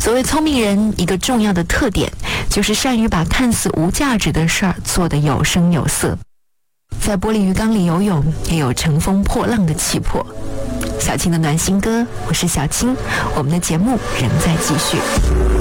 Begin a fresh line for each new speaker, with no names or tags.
所谓聪明人，一个重要的特点就是善于把看似无价值的事儿做得有声有色。在玻璃鱼缸里游泳，也有乘风破浪的气魄。小青的暖心歌，我是小青，我们的节目仍在继续。